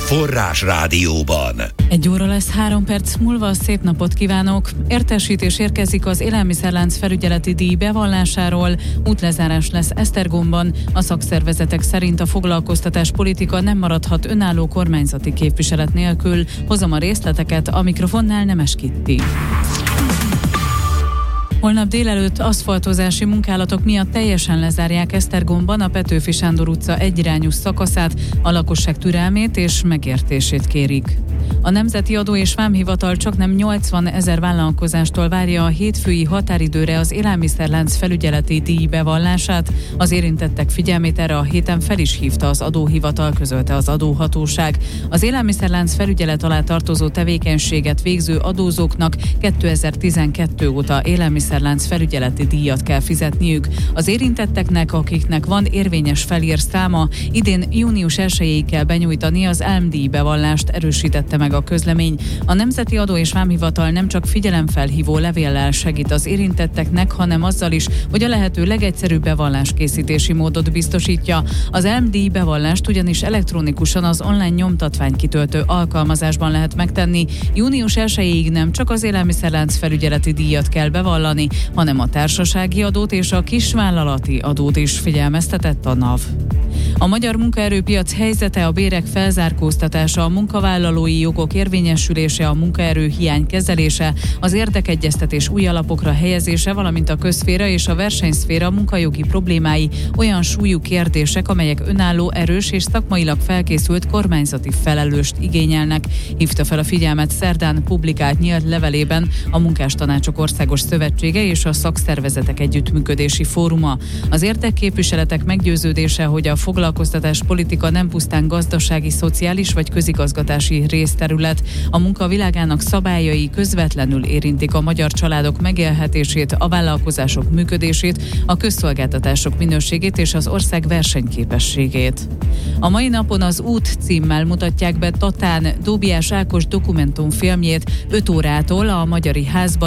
Forrás Rádióban. 1 óra lesz 3 perc múlva, szép napot kívánok! Értesítés érkezik az élelmiszerlánc felügyeleti díj bevallásáról, útlezárás lesz Esztergomban. A szakszervezetek szerint a foglalkoztatáspolitika nem maradhat önálló kormányzati képviselet nélkül. Hozom a részleteket, a mikrofonnál Nemes Kitti. Holnap délelőtt aszfaltozási munkálatok miatt teljesen lezárják Esztergomban a Petőfi Sándor utca egyirányú szakaszát, a lakosság türelmét és megértését kérik. A Nemzeti Adó és Vámhivatal csaknem 80 000 vállalkozástól várja a hétfői határidőre az élelmiszerlánc felügyeleti díj bevallását. Az érintettek figyelmét erre a héten fel is hívta az adóhivatal, közölte az adóhatóság. Az élelmiszerlánc felügyelet alá tartozó tevékenységet végző adózóknak 2012 óta élelmiszerlánc felügyeleti díjat kell fizetniük. Az érintetteknek, akiknek van érvényes felír száma, idén június 1-ig kell benyújtani az ELM-díj bevallást, erősítette meg a közlemény. A Nemzeti Adó és Vámhivatal nem csak figyelemfelhívó levéllel segít az érintetteknek, hanem azzal is, hogy a lehető legegyszerűbb bevalláskészítési módot biztosítja. Az ELM-díj bevallást ugyanis elektronikusan az online nyomtatványkitöltő alkalmazásban lehet megtenni. Június 1-ig nem csak az élelmiszerlánc felügyeleti díjat kell bevallani, hanem a társasági adót és a kisvállalati adót is, figyelmeztetett a NAV. A magyar munkaerőpiac helyzete, a bérek felzárkóztatása, a munkavállalói jogok érvényesülése, a munkaerő hiány kezelése, az érdekegyeztetés új alapokra helyezése, valamint a közszféra és a versenyszféra munkajogi problémái olyan súlyú kérdések, amelyek önálló, erős és szakmailag felkészült kormányzati felelőst igényelnek. Hívta fel a figyelmet szerdán publikált nyílt levelében a Munkástanácsok Országos Szövetsége és a Szakszervezetek Együttműködési Fóruma. Az érdekképviseletek meggyőződése, hogy a foglalkoztatás politika nem pusztán gazdasági, szociális vagy közigazgatási részterület. A munka világának szabályai közvetlenül érintik a magyar családok megélhetését, a vállalkozások működését, a közszolgáltatások minőségét és az ország versenyképességét. A mai napon az Út címmel mutatják be Tatán Dóbiás Ákos dokumentumfilmjét 5 órától a Magyari Házban.